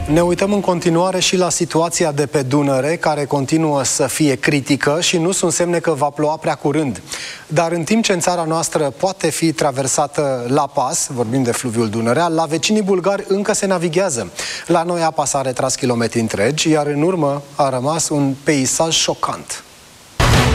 Ne uităm în continuare și la situația de pe Dunăre, care continuă să fie critică și nu sunt semne că va ploua prea curând. Dar în timp ce în țara noastră poate fi traversată la pas, vorbim de fluviul Dunărea, la vecinii bulgari încă se navighează. La noi apa s-a retras kilometri întregi, iar în urmă a rămas un peisaj șocant.